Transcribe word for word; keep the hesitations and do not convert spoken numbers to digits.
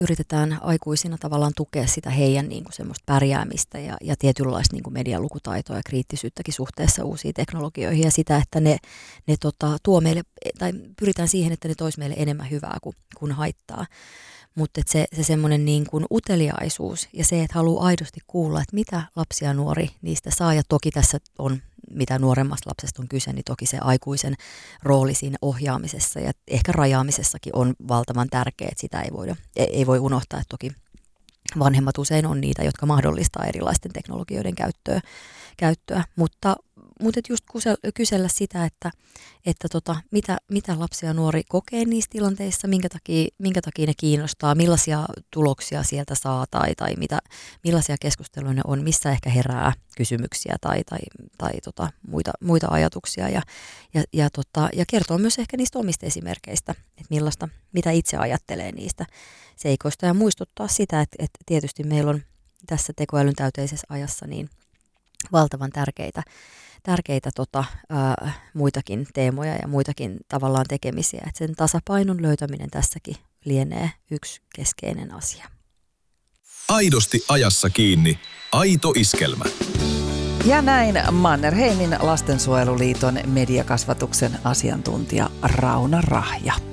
yritetään aikuisina tavallaan tukea sitä heidän niin kuin semmoista pärjäämistä ja, ja tietynlaista niin kuin medialukutaitoa ja kriittisyyttäkin suhteessa uusiin teknologioihin ja sitä, että ne, ne tota, tuo meille, tai pyritään siihen, että ne tois meille enemmän hyvää kuin, kuin haittaa. Mutta se, se semmoinen niin kuin uteliaisuus ja se, että haluaa aidosti kuulla, että mitä lapsi ja nuori niistä saa. Ja toki tässä on, mitä nuoremmasta lapsesta on kyse, niin toki se aikuisen rooli siinä ohjaamisessa ja ehkä rajaamisessakin on valtavan tärkeä. Että sitä ei, voida, ei voi unohtaa, että toki vanhemmat usein on niitä, jotka mahdollistaa erilaisten teknologioiden käyttöä. käyttöä. Mutta, mutta just kysellä sitä, että, että tota, mitä, mitä lapsi ja nuori kokee niissä tilanteissa, minkä takia, minkä takia ne kiinnostaa, millaisia tuloksia sieltä saa tai, tai mitä, millaisia keskusteluja ne on, missä ehkä herää kysymyksiä tai, tai, tai tota, muita, muita ajatuksia ja, ja, ja, tota, ja kertoo myös ehkä niistä omista esimerkkeistä, että millaista, mitä itse ajattelee niistä seikoista ja muistuttaa sitä, että, että tietysti meillä on tässä tekoälyn täyteisessä ajassa niin valtavan tärkeitä, tärkeitä tota, ää, muitakin teemoja ja muitakin tavallaan tekemisiä. Et sen tasapainon löytäminen tässäkin lienee yksi keskeinen asia. Aidosti ajassa kiinni. Aito iskelmä. Ja näin Mannerheimin lastensuojeluliiton mediakasvatuksen asiantuntija Rauno Rahja.